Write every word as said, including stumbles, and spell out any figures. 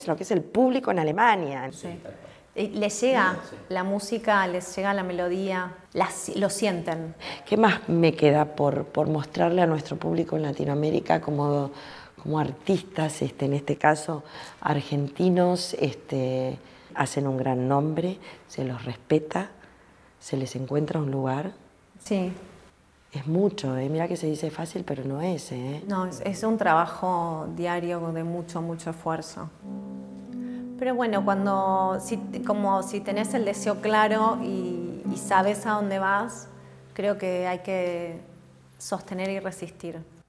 lo que es el público en Alemania. Sí. ¿Les llega la música, les llega la melodía, las, lo sienten? ¿Qué más me queda por, por mostrarle a nuestro público en Latinoamérica como, como artistas, este, en este caso argentinos, este, hacen un gran nombre, se los respeta, se les encuentra un lugar? Sí. Es mucho, ¿eh? Mira que se dice fácil, pero no es, ¿eh? No, es, es un trabajo diario de mucho, mucho esfuerzo. Pero bueno, cuando, si, como si tenés el deseo claro y, y sabes a dónde vas, creo que hay que sostener y resistir.